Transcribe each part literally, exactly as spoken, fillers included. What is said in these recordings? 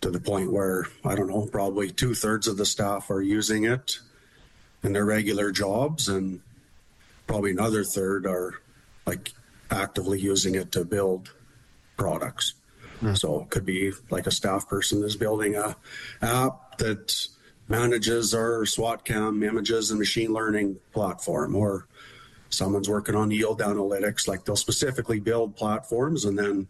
to the point where, I don't know, probably two thirds of the staff are using it in their regular jobs, and probably another third are like actively using it to build products. Mm. So it could be like a staff person is building a app that manages our SWOT cam images and machine learning platform, or someone's working on yield analytics. Like, they'll specifically build platforms and then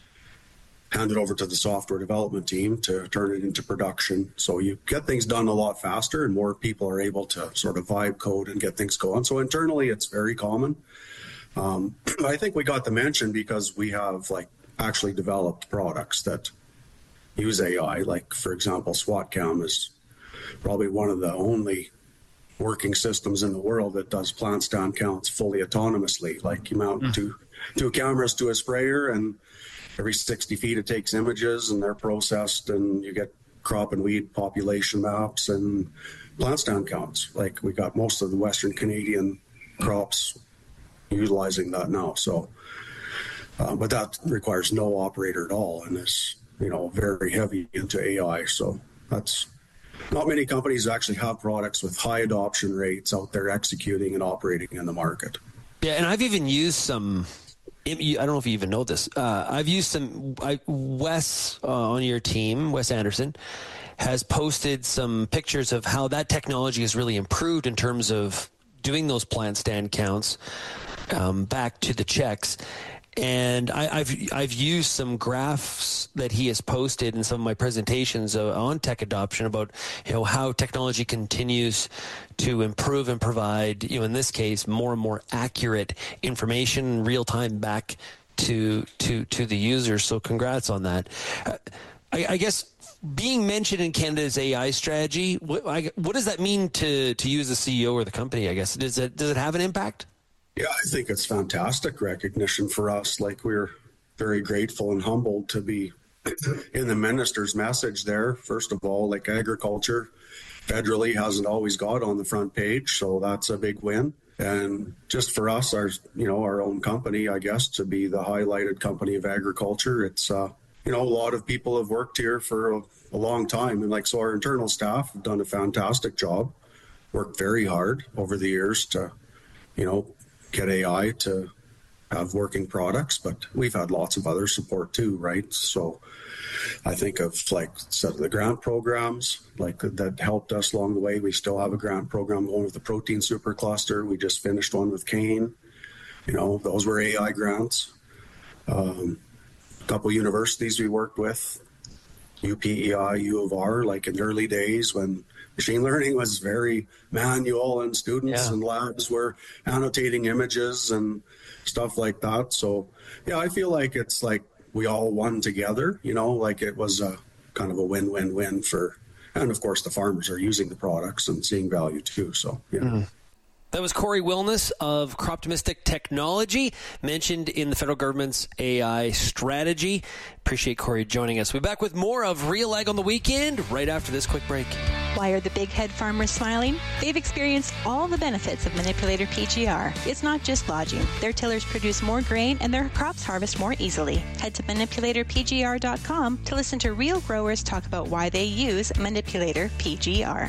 hand it over to the software development team to turn it into production. So you get things done a lot faster, and more people are able to sort of vibe code and get things going. So internally, it's very common. Um, I think we got the mention because we have like actually developed products that use A I. Like, for example, SWOT cam is probably one of the only working systems in the world that does plant stand counts fully autonomously. Like, you mount mm. two two cameras to a sprayer, and every sixty feet it takes images, and they're processed, and you get crop and weed population maps and plant stand counts. Like, we got most of the Western Canadian crops utilizing that now. So, uh, but that requires no operator at all, and is, you know, very heavy into A I. So that's not many companies actually have products with high adoption rates out there executing and operating in the market. Yeah, and I've even used some, I don't know if you even know this, uh, I've used some, I, Wes uh, on your team, Wes Anderson, has posted some pictures of how that technology has really improved in terms of doing those plant stand counts um, back to the checks. And I, I've I've used some graphs that he has posted in some of my presentations uh, on tech adoption about, you know, how technology continues to improve and provide, you know, in this case, more and more accurate information real time back to to to the users. So congrats on that. Uh, I, I guess being mentioned in Canada's A I strategy, what, I, what does that mean to to you as the C E O or the company? I guess does it does it have an impact? Yeah, I think it's fantastic recognition for us. Like, we're very grateful and humbled to be in the minister's message there. First of all, like, agriculture federally hasn't always got on the front page, so that's a big win. And just for us, our, you know, our own company, I guess, to be the highlighted company of agriculture, it's, uh, you know, a lot of people have worked here for a, a long time. And like, so our internal staff have done a fantastic job, worked very hard over the years to, you know, get A I to have working products, but we've had lots of other support too, right? So I think of like set of the grant programs like that helped us along the way. We still have a grant program going with the protein supercluster. We just finished one with Kane. You know, those were A I grants. Um, a couple universities we worked with, U P E I, U of R, like in the early days when machine learning was very manual and students yeah. and labs were annotating images and stuff like that. So, yeah, I feel like it's like we all won together, you know, like it was a kind of a win-win-win for, and of course the farmers are using the products and seeing value too. So, yeah. Mm-hmm. That was Corey Wilness of Croptimistic Technology, mentioned in the federal government's A I strategy. Appreciate Corey joining us. We'll be back with more of Real Ag on the Weekend right after this quick break. Why are the big head farmers smiling? They've experienced all the benefits of Manipulator P G R. It's not just lodging. Their tillers produce more grain and their crops harvest more easily. Head to manipulator p g r dot com to listen to real growers talk about why they use Manipulator P G R.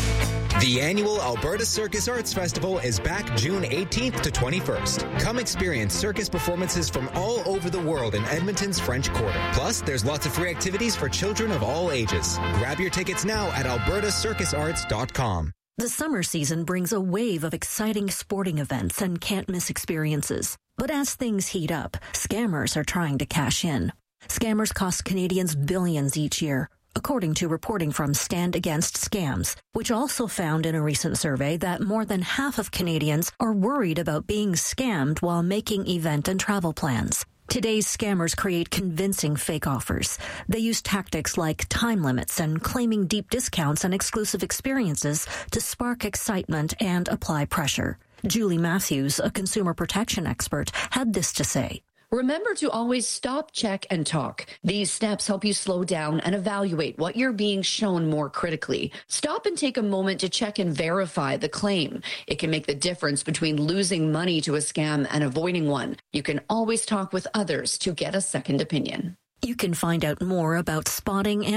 The annual Alberta Circus Arts Festival is back June eighteenth to twenty-first. Come experience circus performances from all over the world in Edmonton's French Quarter. Plus, there's lots of free activities for children of all ages. Grab your tickets now at alberta circus arts dot com. The summer season brings a wave of exciting sporting events and can't-miss experiences. But as things heat up, scammers are trying to cash in. Scammers cost Canadians billions each year, according to reporting from Stand Against Scams, which also found in a recent survey that more than half of Canadians are worried about being scammed while making event and travel plans. Today's scammers create convincing fake offers. They use tactics like time limits and claiming deep discounts and exclusive experiences to spark excitement and apply pressure. Julie Matthews, a consumer protection expert, had this to say. Remember to always stop, check, and talk. These steps help you slow down and evaluate what you're being shown more critically. Stop and take a moment to check and verify the claim. It can make the difference between losing money to a scam and avoiding one. You can always talk with others to get a second opinion. You can find out more about spotting and